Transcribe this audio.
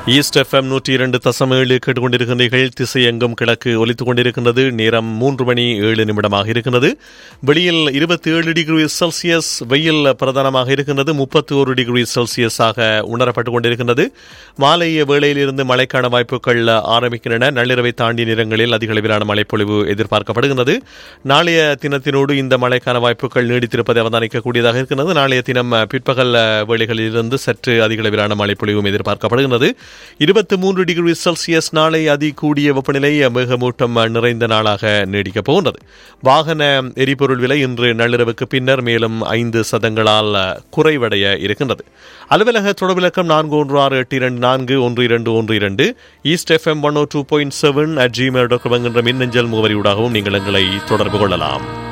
East FM 102.7 கேட்டுக்கொண்டிருக்கிறீர்கள். திசை எங்கும் கிழக்கு ஒலித்துக் கொண்டிருக்கின்றது. நேரம் 3:07 இருக்கிறது. வெளியில் 27 டிகிரி செல்சியஸ் வெயில் பிரதானமாக இருக்கின்றது. 31 டிகிரி செல்சியஸாக உணரப்பட்டுக் கொண்டிருக்கின்றது. மாலை வேளையிலிருந்து மழைக்கான வாய்ப்புகள் ஆரம்பிக்கின்றன. நள்ளிரவை தாண்டிய நேரங்களில் அதிக அளவிலான மழைப்பொழிவு எதிர்பார்க்கப்படுகின்றது. நாளைய தினத்தினோடு இந்த மழைக்கான வாய்ப்புகள் நீடித்திருப்பதை அவதானிக்கக்கூடியதாக இருக்கின்றது. நாளைய தினம் பிற்பகல் வேளைகளில் இருந்து சற்று அதிக அளவிலான மழைப்பொழிவும் எதிர்பார்க்கப்படுகின்றது. 23 டிகிரி செல்சியஸ் நாளை அதிகூடிய வெப்பநிலை மேகமூட்டம் நிறைந்த நாளாக நீடிக்கப் போகின்றது. வாகன எரிபொருள் விலை இன்று நள்ளிரவுக்கு பின்னர் மேலும் 5% குறைவடைய இருக்கின்றது. அலுவலக தொடர்பிலக்கம் 4168241212 ஈஸ்ட் எஃப்எம் 102.7 @gmail.com என்ற மின்னஞ்சல் முகவரியூடாகவும் நீங்கள் எங்களை தொடர்பு கொள்ளலாம்.